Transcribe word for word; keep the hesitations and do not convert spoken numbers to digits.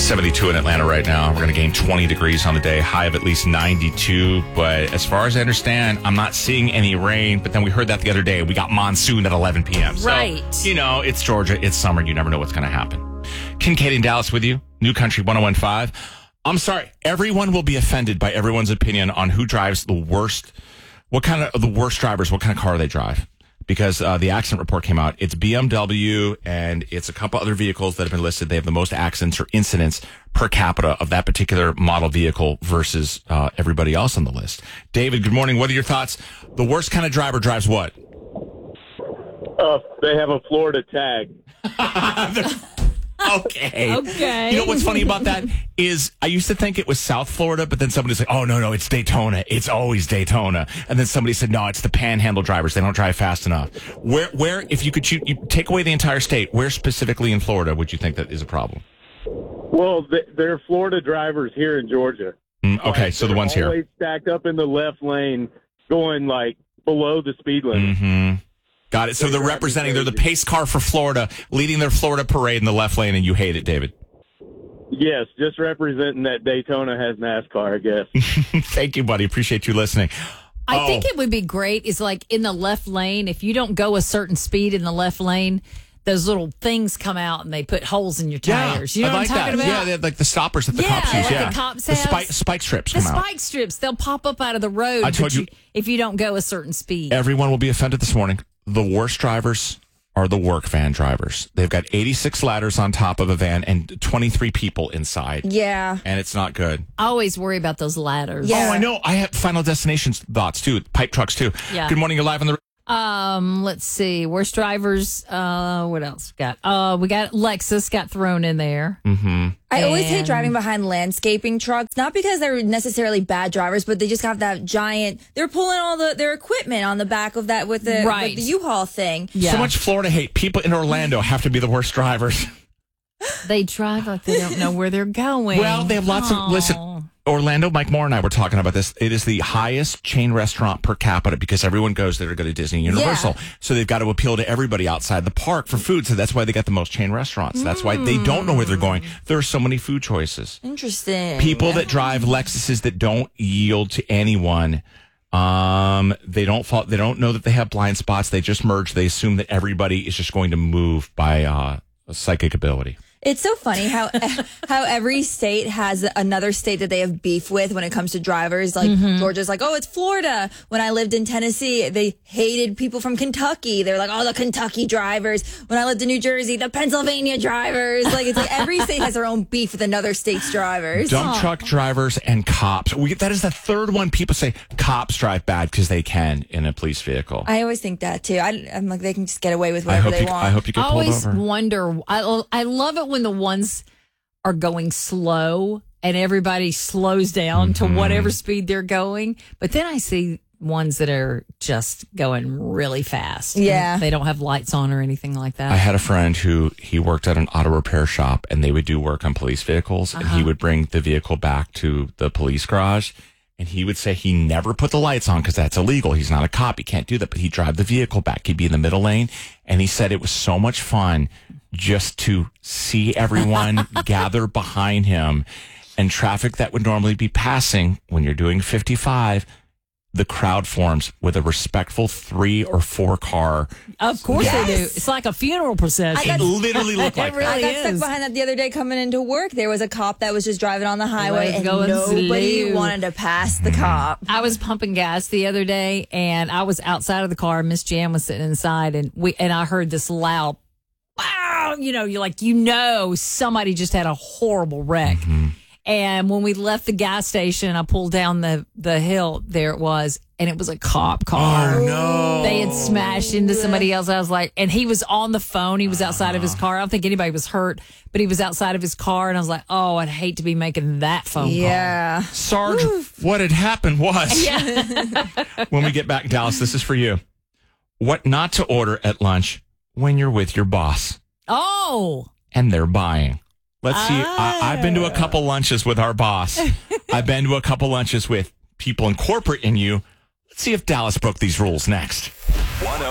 seventy-two in Atlanta right now. We're going to gain twenty degrees on the day, high of at least ninety-two. But as far as I understand, I'm not seeing any rain. But then we heard that the other day. We got monsoon at eleven p.m. Right. So, you know, it's Georgia. It's summer. You never know what's going to happen. Kincaid in Dallas with you. New Country one oh one point five. I'm sorry. Everyone will be offended by everyone's opinion on who drives the worst. What kind of the worst drivers? What kind of car they drive? Because uh, the accident report came out. It's B M W and it's a couple other vehicles that have been listed. They have the most accidents or incidents per capita of that particular model vehicle versus uh, everybody else on the list. David, good morning. What are your thoughts? The worst kind of driver drives what? Uh, they have a Florida tag. Okay. Okay. You know what's funny about that is I used to think it was South Florida, but then somebody's like, oh, no, no, it's Daytona. It's always Daytona. And then somebody said, no, it's the panhandle drivers. They don't drive fast enough. Where, where, if you could shoot, you take away the entire state, where specifically in Florida would you think that is a problem? Well, they're Florida drivers here in Georgia. Mm, okay, like, so the ones here. Always stacked up in the left lane, going like below the speed limit. Mm-hmm. Got it. So they're representing, they're the pace car for Florida, leading their Florida parade in the left lane, and you hate it, David. Yes, just representing that Daytona has NASCAR, I guess. Thank you, buddy. Appreciate you listening. I oh. think it would be great is like in the left lane, if you don't go a certain speed in the left lane, those little things come out and they put holes in your tires. Yeah, you know I what like I'm talking that. about? Yeah, they're like the stoppers that the Yeah, cops use. like Yeah, the cops the have. spike, spike strips The come out. spike strips, they'll pop up out of the road I told but you, you- if you don't go a certain speed. Everyone will be offended this morning. The worst drivers are the work van drivers. They've got eighty-six ladders on top of a van and twenty-three people inside. Yeah. And it's not good. I always worry about those ladders. Yeah. Oh, I know. I have Final Destination thoughts, too. Pipe trucks, too. Yeah. Good morning. You're live on the... Um, let's see. Worst drivers. Uh, what else we got? Uh, we got Lexus got thrown in there. Mm-hmm. I always hate And- driving behind landscaping trucks, not because they're necessarily bad drivers, but they just have that giant, they're pulling all the their equipment on the back of that with the, Right. with the U-Haul thing. Yeah. So much Florida hate. People in Orlando have to be the worst drivers. They drive like they don't know where they're going. Well, they have lots of... Listen, Orlando, Mike Moore and I were talking about this. It is the highest chain restaurant per capita because everyone goes there to go to Disney and Universal. Yeah. So they've got to appeal to everybody outside the park for food. So that's why they got the most chain restaurants. That's why they don't know where they're going. There are so many food choices. Interesting. People that drive Lexuses that don't yield to anyone. Um, they don't fall, they don't know that they have blind spots. They just merge. They assume that everybody is just going to move by uh, psychic ability. It's so funny how how every state has another state that they have beef with when it comes to drivers. Like Georgia's like, oh, it's Florida. When I lived in Tennessee, they hated people from Kentucky. They're like, oh, the Kentucky drivers. When I lived in New Jersey, the Pennsylvania drivers. Like, it's like every state has their own beef with another state's drivers. Dump truck drivers and cops. We, that is the third one. People say cops drive bad because they can in a police vehicle. I always think that too. I, I'm like, they can just get away with I whatever hope they you. want. I hope you get I pulled always over. wonder. I I love it when the ones are going slow and everybody slows down Mm-hmm. to whatever speed they're going. But then I see ones that are just going really fast. Yeah. And they don't have lights on or anything like that. I had a friend who he worked at an auto repair shop and they would do work on police vehicles and he would bring the vehicle back to the police garage and he would say he never put the lights on because that's illegal. He's not a cop. He can't do that. But he'd drive the vehicle back. He'd be in the middle lane and he said it was so much fun just to see everyone gather behind him and traffic that would normally be passing when you're doing fifty-five. The crowd forms with a respectful three or four car. Of course Yes. they do. It's like a funeral procession. It literally looked like It really that. I got is. stuck behind that the other day coming into work. There was a cop that was just driving on the highway was and going nobody slow. wanted to pass the cop. I was pumping gas the other day, and I was outside of the car. Miss Jan was sitting inside, and we and I heard this loud, wow! You know, you're like, you know, somebody just had a horrible wreck. And when we left the gas station, I pulled down the the hill. There it was, and it was a cop car. Oh, no. They had smashed into somebody else. I was like, and he was on the phone. He was outside of his car. I don't think anybody was hurt, but he was outside of his car. And I was like, oh, I'd hate to be making that phone Yeah. Sarge, what had happened was call. Yeah. when we get back, Dallas, this is for you. What not to order at lunch when you're with your boss Oh. and they're buying. Let's see. I, I've been to a couple lunches with our boss. I've been to a couple lunches with people in corporate and you. Let's see if Dallas broke these rules next.